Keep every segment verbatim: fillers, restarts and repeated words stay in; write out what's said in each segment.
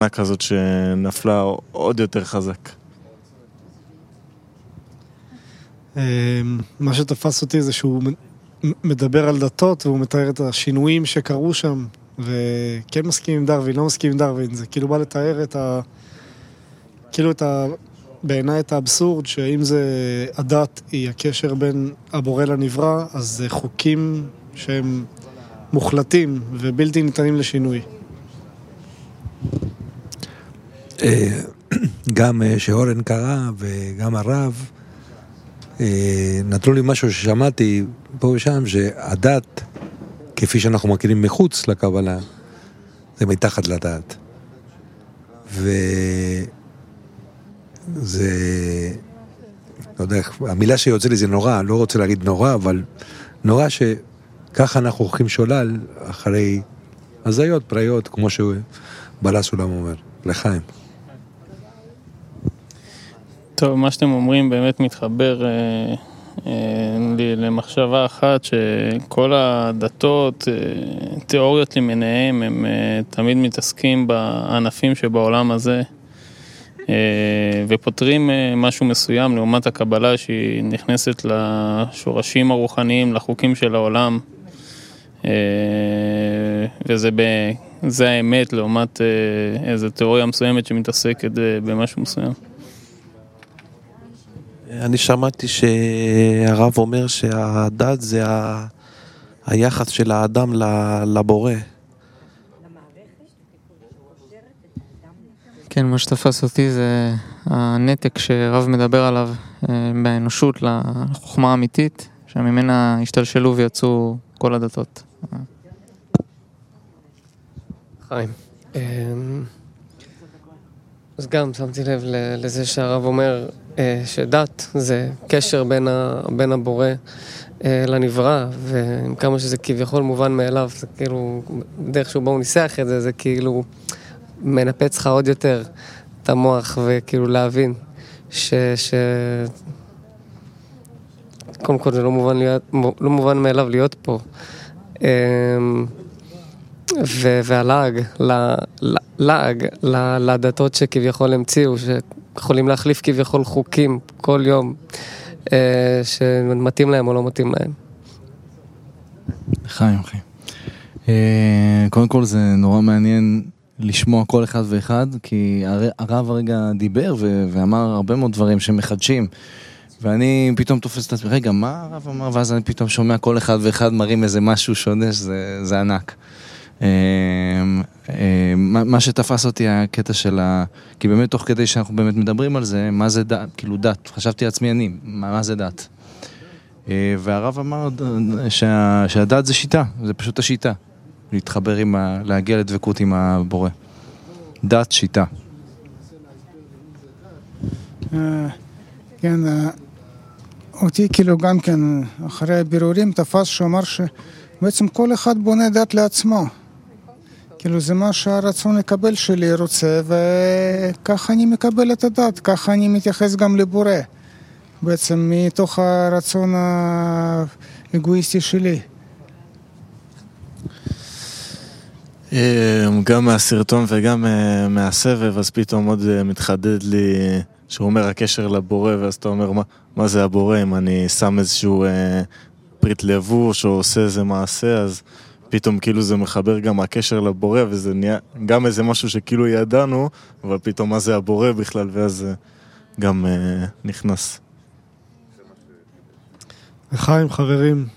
כזאת שנפלה עוד יותר חזק. מה שתפס אותי זה שהוא מדבר על דתות, והוא מתאר את השינויים שקרו שם, וכן מסכים עם דרווין, לא מסכים עם דרווין, זה כאילו בא לתאר את ה... כאילו את ה... בעיניי את האבסורד, שאם זה הדת היא הקשר בין הבורא לנברא, אז זה חוקים שהם מוחלטים ובלתי ניתנים לשינוי. גם שאורן קרא וגם הרב, נתנו לי משהו ששמעתי פה ושם, שהדת, כפי שאנחנו מכירים מחוץ לקבלה, זה מתחת לדת. וזה, לא יודע, המילה שיוצא לי זה נורא, לא רוצה להגיד נורא, אבל נורא שככה אנחנו הולכים שולל אחרי הזיות, פראיות, כמו שבעל הסולם אומר, לחיים. טוב, מה שאתם אומרים באמת מתחבר אה, אה, לי למחשבה אחת, שכל הדתות, אה, תיאוריות למיניהם, הם אה, תמיד מתעסקים בענפים שבעולם הזה, אה, ופותרים אה, משהו מסוים לעומת הקבלה שהיא נכנסת לשורשים הרוחניים, לחוקים של העולם, אה, וזה ב, זה האמת לעומת אה, איזו תיאוריה מסוימת שמתעסקת אה, במשהו מסוים. אני שמעתי שהרב אומר שהדת זה ה... היחס של האדם לבורא. כן, מה שתפס אותי זה הנתק שרב מדבר עליו באנושות לחוכמה האמיתית, שממנה השתלשלו ויצאו כל הדתות. חיים. אז גם שמתי לב לזה שהרב אומר שדת זה קשר בין, ה, בין הבורא לנברא, ועם כמה שזה כביכול מובן מאליו, זה כאילו, דרך שהוא בא הוא ניסח את זה, זה כאילו מנפץ לך עוד יותר את המוח, וכאילו להבין ש... ש... קודם כל זה לא מובן, להיות, לא מובן מאליו להיות פה. ו... והלעג, לעג לדתות שכביכול המציאו, שיכולים להחליף כביכול חוקים כל יום, שמתאים להם או לא מתאים להם. חיים, חיים. קודם כל זה נורא מעניין לשמוע כל אחד ואחד, כי הרב הרגע דיבר ואמר הרבה מאוד דברים שמחדשים, ואני פתאום תופס את עצמי, רגע, מה הרב אמר? ואז אני פתאום שומע כל אחד ואחד מרים איזה משהו שונה, שזה ענק. מה שתפס אותי הקטע של ה... כי באמת תוך כדי שאנחנו באמת מדברים על זה, מה זה דת, כאילו דת, חשבתי לעצמי אני, מה זה דת? והרב אמר שהדת זה שיטה, זה פשוט השיטה, להתחבר עם ה... להגיע לדבקות עם הבורא. דת, שיטה. כן, אותי כאילו גם כן, אחרי הבירורים תפס שאומר שבעצם כל אחד בונה דת לעצמו. כאילו זה מה שהרצון לקבל שלי רוצה, וככה אני מקבל את הדת, ככה אני מתייחס גם לבורא, בעצם מתוך הרצון האגואיסטי שלי. גם מהסרטון וגם מהסבב, אז פתאום עוד מתחדד לי שהוא אומר הקשר לבורא, ואז אתה אומר מה, מה זה הבורא, אם אני שם איזשהו פריט לבוש או עושה איזה מעשה, אז פתאום כאילו זה מחבר גם הקשר לבורא, וזה נהיה גם איזה משהו שכאילו ידענו, אבל פתאום מה זה הבורא בכלל, ואז זה גם אה, נכנס. לחיים, חברים.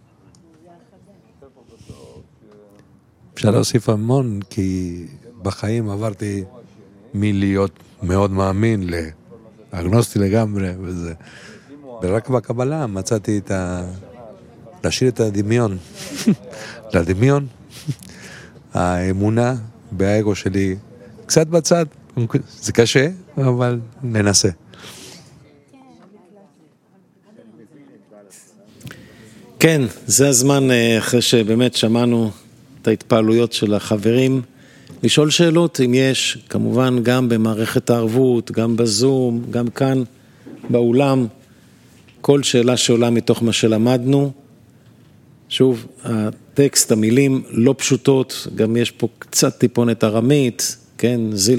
אפשר להוסיף המון, כי בחיים עברתי מלהיות מאוד מאמין לאגנוסטי לגמרי, וזה. ורק בקבלה מצאתי את ה... להשאיר את הדמיון. לדמיון, האמונה באגו שלי קצת בצד, זה קשה, אבל ננסה. כן, זה הזמן אחרי שבאמת שמענו את ההתפעלויות של החברים, לשאול שאלות אם יש, כמובן גם במערכת הערבות, גם בזום, גם כאן באולם, כל שאלה שעולה מתוך מה שלמדנו. שוב, הטקסט, המילים לא פשוטות, גם יש פה קצת טיפונת ארמית, כן, זיל